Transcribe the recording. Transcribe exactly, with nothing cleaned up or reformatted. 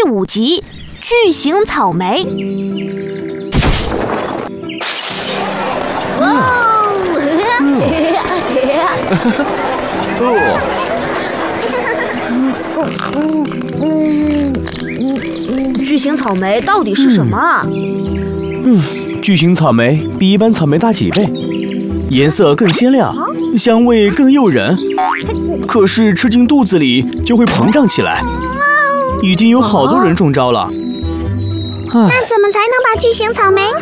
五集巨型草莓。哇哦！巨型草莓到底是什么啊？ 嗯，巨型草莓比一般草莓大几倍，颜色更鲜亮，香味更诱人。可是吃进肚子里就会膨胀起来，已经有好多人中招了。 那怎么才能把巨型草莓